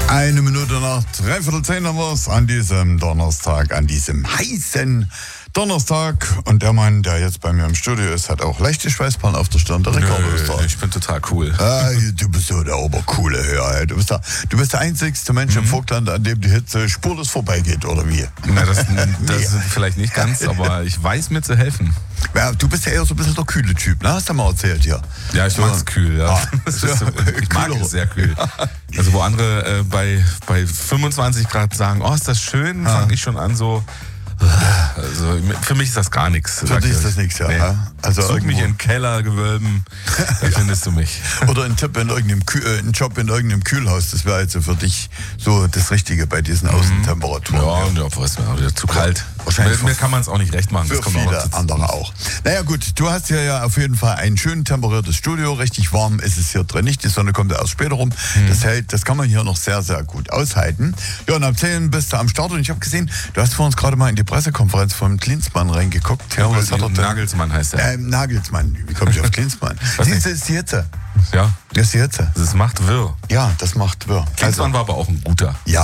Eine Minute nach 9:15 haben wir es an diesem Donnerstag, an diesem heißen Donnerstag. Und der Mann, der jetzt bei mir im Studio ist, hat auch leichte Schweißperlen auf der Stirn. Der Ricardo ist da. Ich bin total cool. Du bist so der Obercoole Hörer. Du bist der einzigste Mensch im Vogtland, an dem die Hitze spurlos vorbeigeht, oder wie? Na, das ist vielleicht nicht ganz, aber ich weiß mir zu helfen. Ja, du bist ja eher so ein bisschen der kühle Typ, ne? Hast du mal erzählt hier. Ja, ich mag es kühl. Ja. Ich mag es sehr kühl. Also wo andere bei 25 Grad sagen, oh, ist das schön, fange ich schon an so. Also für mich ist das gar nichts. Für dich ist das nichts, ja. Nee. Also such mich in Kellergewölben, da findest du mich. Oder einen Job in irgendeinem Kühlhaus, das wäre also für dich so das Richtige bei diesen Außentemperaturen. Ja, obwohl es mir wieder zu kalt. Wahrscheinlich Mir kann man es auch nicht recht machen. Für das kommt viele auch noch andere auch. Naja gut, du hast hier ja auf jeden Fall ein schön temperiertes Studio. Richtig warm ist es hier drin nicht. Die Sonne kommt ja erst später rum. Das kann man hier noch sehr, sehr gut aushalten. Ja, und ab 10 bist du am Start. Und ich habe gesehen, du hast vor uns gerade mal in die Pressekonferenz vom Klinsmann reingeguckt. Ja, was hat er denn? Nagelsmann heißt er. Nagelsmann. Wie komme ich auf Klinsmann? Siehst du, ist die Hitze. Ja. Das ist die Hitze. Das macht wirr. Ja, das macht wirr. Klinsmann war aber auch ein guter. Ja.